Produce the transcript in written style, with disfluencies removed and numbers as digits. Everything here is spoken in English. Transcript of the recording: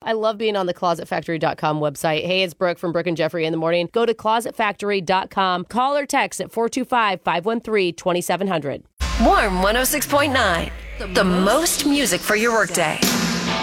I love being on the closetfactory.com website. Hey, it's Brooke from Brooke and Jeffrey in the morning. Go to closetfactory.com. Call or text at 425-513-2700. Warm 106.9. The most music for your workday.